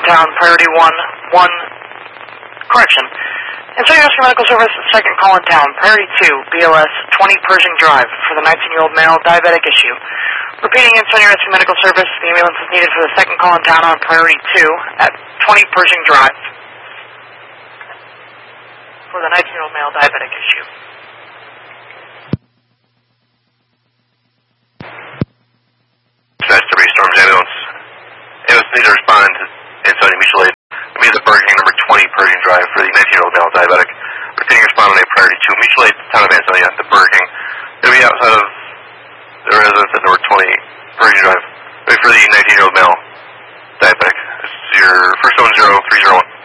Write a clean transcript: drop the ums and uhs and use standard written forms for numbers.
town, priority 1, correction. Insert your medical service, second call in town, priority 2, BLS 20 Pershing Drive for the 19-year-old male diabetic issue. Repeating insert your medical service, the ambulance is needed for the second call in town on priority 2 at 20 Pershing Drive for the 19-year-old male diabetic issue. Dispatch to Storms Ambulance. Ambulance needs to respond to inside mutual aid. Immediate Burger King number 20 Pershing Drive for the 19-year-old male diabetic. Repeating respond on a priority 2. Mutual aid, town of Ansonia, the Burger King. It'll be outside of the residence at number 20 Pershing Drive. Wait for the 19-year-old male diabetic. This is your first 00301.